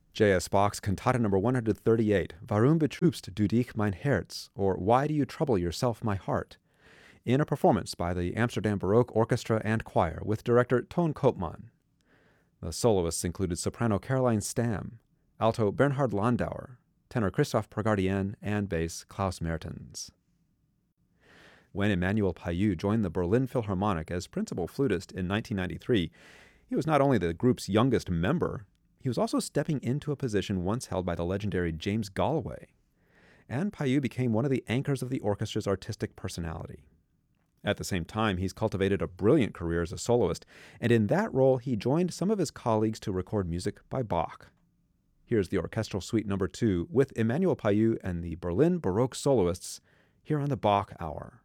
J.S. Bach's Cantata number 138, Warum betrübst du dich mein Herz, or Why do you trouble yourself, my heart, in a performance by the Amsterdam Baroque Orchestra and Choir with director Toon Koopman. The soloists included soprano Caroline Stam, alto Bernhard Landauer, tenor Christophe Progardien, and bass Klaus Mertens. When Emmanuel Payut joined the Berlin Philharmonic as principal flutist in 1993, he was not only the group's youngest member, he was also stepping into a position once held by the legendary James Galway. And Payut became one of the anchors of the orchestra's artistic personality. At the same time, he's cultivated a brilliant career as a soloist, and in that role, he joined some of his colleagues to record music by Bach. Here's the Orchestral Suite number 2 with Emmanuel Payut and the Berlin Baroque soloists here on the Bach Hour.